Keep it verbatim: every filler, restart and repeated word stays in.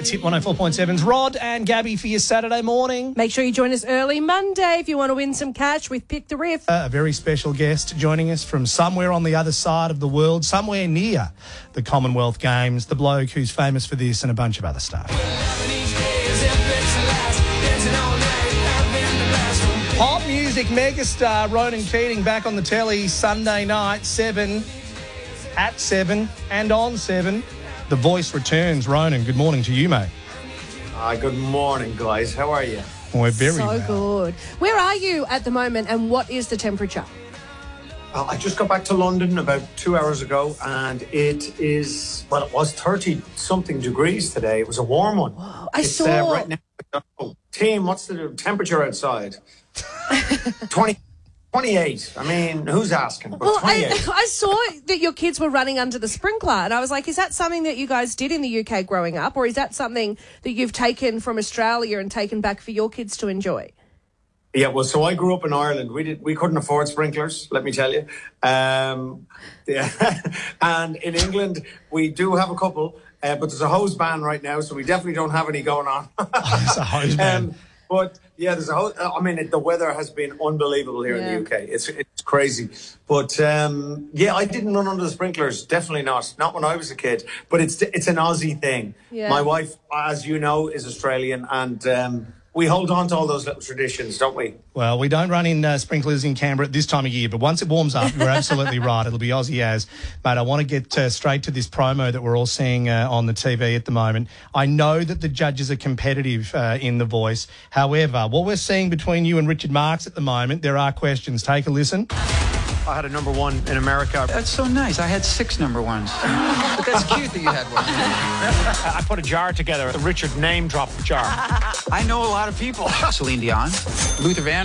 It's Hit one oh four point seven's Rod and Gabby for your Saturday morning. Make sure you join us early Monday if you want to win some cash with Pick the Riff. Uh, a very special guest joining us from somewhere on the other side of the world, somewhere near the Commonwealth Games, the bloke who's famous for this and a bunch of other stuff. Pop music megastar Ronan Keating back on the telly Sunday night, seven, at seven and on seven. The Voice returns. Ronan, good morning to you, mate. Uh, good morning, guys. How are you? We're very so well. good. Where are you at the moment and what is the temperature? Uh, I just got back to London about two hours ago and it is, well, it was thirty-something degrees today. It was a warm one. Whoa, I it's, saw... Uh, right now, oh, team, what's the temperature outside? twenty, twenty-eight. I mean, who's asking? But Well, I, twenty-eight. I saw that your kids were running under the sprinkler and I was like, is that something that you guys did in the U K growing up or is that something that you've taken from Australia and taken back for your kids to enjoy? Yeah, well, so I grew up in Ireland. We did we couldn't afford sprinklers, let me tell you. Um, yeah. And in England, we do have a couple, uh, but there's a hose ban right now, so we definitely don't have any going on. It's a hose ban. Um, but yeah, there's a hose. I mean, it, the weather has been unbelievable here Yeah. in the U K. It's it's crazy. But um, yeah, I didn't run under the sprinklers. Definitely not. Not when I was a kid. But it's it's an Aussie thing. Yeah. My wife, as you know, is Australian, and um, we hold on to all those little traditions, don't we? Well, we don't run in uh, sprinklers in Canberra at this time of year, but once it warms up, you're absolutely right. It'll be Aussie as. Mate, I want to get uh, straight to this promo that we're all seeing uh, on the T V at the moment. I know that the judges are competitive uh, in The Voice. However, what we're seeing between you and Richard Marx at the moment, there are questions. Take a listen. I had a number one in America. That's so nice. I had six number ones. But that's cute that you had one. I put a jar together, a Richard name drop jar. I know a lot of people. Celine Dion, Luther Vandross.